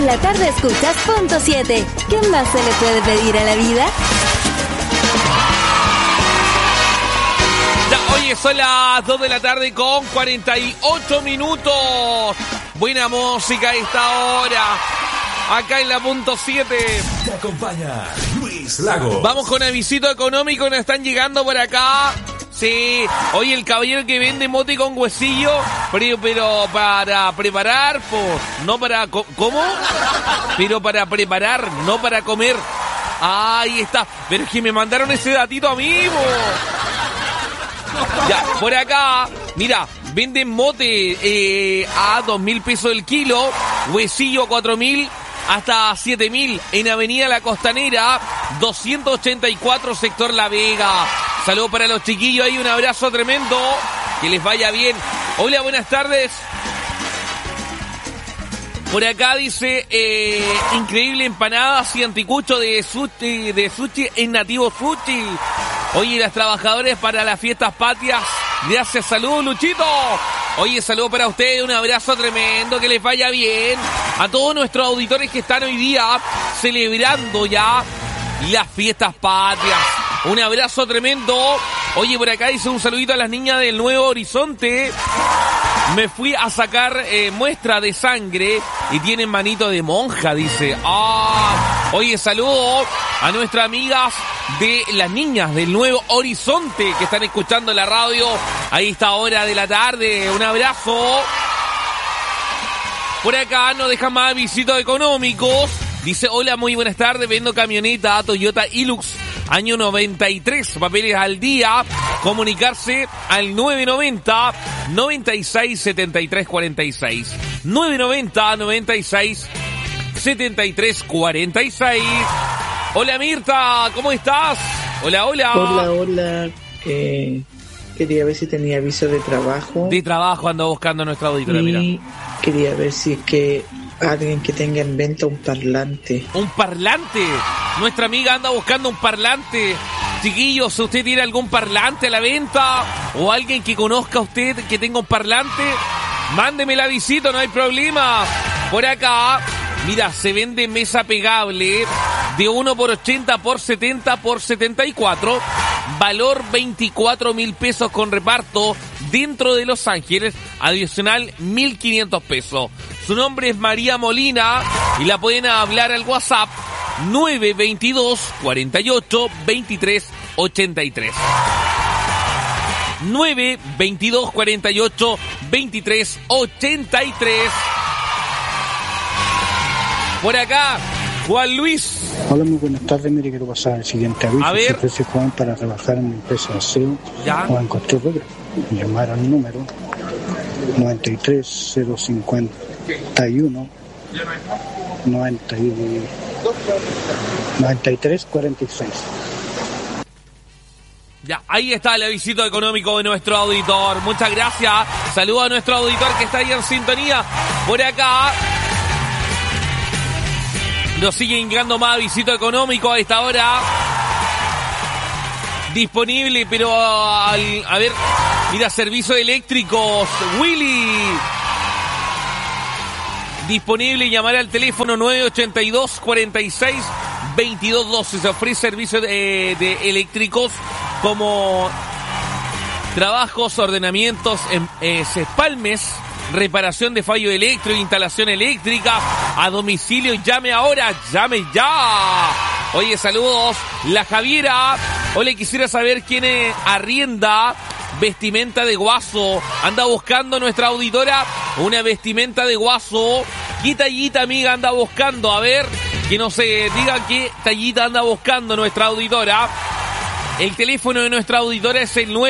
En la tarde escuchas Punto 7. ¿Qué más se le puede pedir a la vida? Ya, oye, son las 2 de la tarde con 48 minutos. Buena música a esta hora. Acá en la Punto 7. Te acompaña Luis Lagos. Vamos con avisito económico. Nos están llegando por acá. Sí, oye, el caballero que vende mote con huesillo, pero para preparar, no para... ¿Cómo? Pero para preparar, no para comer. Ahí está. Pero es que me mandaron ese datito a mí, Ya, por acá, mira, venden mote a 2.000 pesos el kilo, huesillo 4.000 hasta 7.000 en Avenida La Costanera, 284, sector La Vega. Saludos para los chiquillos ahí, un abrazo tremendo, que les vaya bien. Hola, buenas tardes. Por acá dice, increíble empanadas y anticucho de sushi en Nativo Sushi. Oye, las trabajadoras para las fiestas patrias. Gracias, saludos, Luchito. Oye, saludos para ustedes, un abrazo tremendo, que les vaya bien. A todos nuestros auditores que están hoy día celebrando ya las fiestas patrias. Un abrazo tremendo. Oye, por acá dice un saludito a las niñas del Nuevo Horizonte. Me fui a sacar muestra de sangre y tienen manito de monja, dice. Oye, saludo a nuestras amigas de las niñas del Nuevo Horizonte que están escuchando la radio a esta hora de la tarde. Un abrazo. Por acá nos dejan más visitos económicos. Dice, hola, muy buenas tardes, vendo camioneta Toyota Hilux, año 93, papeles al día, comunicarse al 990-96-73-46, 990-96-73-46. Hola Mirta, ¿cómo estás? Hola. Hola, quería ver si tenía aviso de trabajo. De trabajo ando buscando a nuestra auditora, y mira. Quería ver si es que alguien que tenga en venta un parlante. ¿Un parlante? Nuestra amiga anda buscando un parlante. Chiquillos, si usted tiene algún parlante a la venta o alguien que conozca a usted que tenga un parlante, mándeme la visita, no hay problema. Por acá, mira, se vende mesa pegable de 1 por 80 por 70 por 74, valor 24.000 pesos con reparto dentro de Los Ángeles, adicional 1.500 pesos. Su nombre es María Molina y la pueden hablar al WhatsApp 922 48 23 83. 922 48 23 83. Por acá, Juan Luis. Hola, muy buenas tardes. Mire, quiero pasar el siguiente aviso. A ver. Si ofrece joven para trabajar en empresa de aseo o en cualquier obra, llamar al número 93 051 93 46. Ya, ahí está el avisito económico de nuestro auditor. Muchas gracias. Saludos a nuestro auditor que está ahí en sintonía. Por acá nos siguen llegando más avisito económico a esta hora. Disponible, pero a ver, mira, servicios eléctricos. Willy. Disponible, llamar al teléfono 982 46 2212. Se ofrece servicios de eléctricos como trabajos, ordenamientos, espalmes, reparación de fallo eléctrico, instalación eléctrica a domicilio. Llame ahora, llame ya. Oye, saludos, la Javiera. Hola, quisiera saber quién arrienda vestimenta de guaso. Anda buscando nuestra auditora una vestimenta de guaso. ¿Qué tallita, amiga, anda buscando? A ver, que no se diga qué tallita anda buscando nuestra auditora. El teléfono de nuestra auditora es el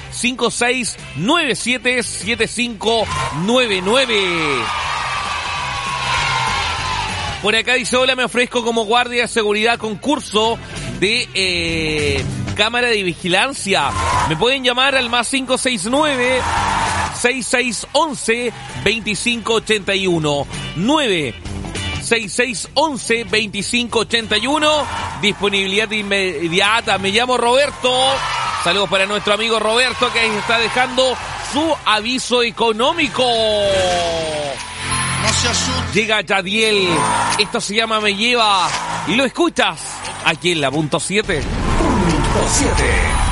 956-977599. Por acá dice, hola, me ofrezco como guardia de seguridad concurso de cámara de vigilancia. Me pueden llamar al más 569-6611-2581. 96611-2581. Disponibilidad inmediata. Me llamo Roberto. Saludos para nuestro amigo Roberto, que ahí está dejando su aviso económico. No Llega Yadiel. Esto se llama Me Lleva. Y lo escuchas aquí en la punto 7. Punto 7.